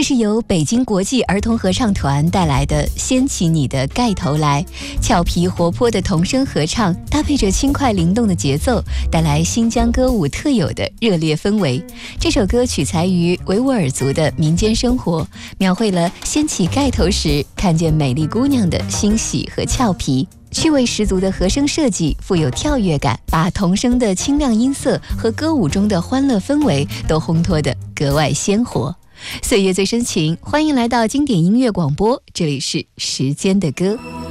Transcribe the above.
这是由北京国际儿童合唱团带来的《掀起你的盖头来》，俏皮活泼的童声合唱搭配着轻快灵动的节奏，带来新疆歌舞特有的热烈氛围。这首歌取材于维吾尔族的民间生活，描绘了掀起盖头时看见美丽姑娘的欣喜和俏皮。趣味十足的和声设计富有跳跃感，把童声的清亮音色和歌舞中的欢乐氛围都烘托得格外鲜活。岁月最深情，欢迎来到经典音乐广播，这里是时间的歌。